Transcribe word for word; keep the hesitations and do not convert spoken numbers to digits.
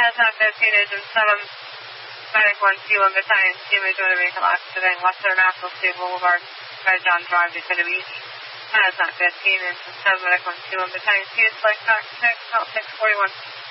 Hazmat fifteen, Agent seven, Medic one C one, Battalion C, Major Vehicle Accident, Western National State Boulevard, Red John Drive, Definitive Beach. Hazmat fifteen, Agent seven, Medic one C one, Battalion C, Select Tax six, Call six forty-one.